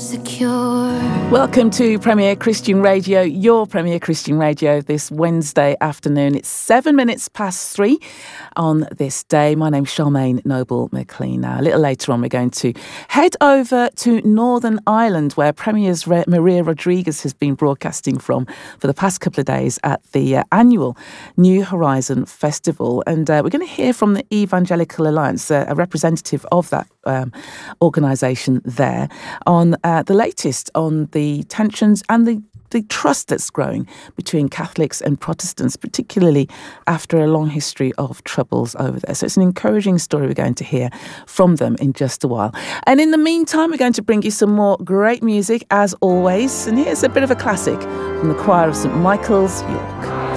secure. Welcome to Premier Christian Radio, your Premier Christian Radio this Wednesday afternoon. It's 7 minutes past 3 on this day. My name's Charmaine Noble-McLean. Now, a little later on, we're going to head over to Northern Ireland, where Premier's Maria Rodriguez has been broadcasting from for the past couple of days at the annual New Horizon Festival. And we're going to hear from the Evangelical Alliance, a representative of that organisation there, on the latest on the tensions and the trust that's growing between Catholics and Protestants, particularly after a long history of troubles over there. So it's an encouraging story we're going to hear from them in just a while. And in the meantime, we're going to bring you some more great music, as always. And here's a bit of a classic from the choir of St Michael's, York.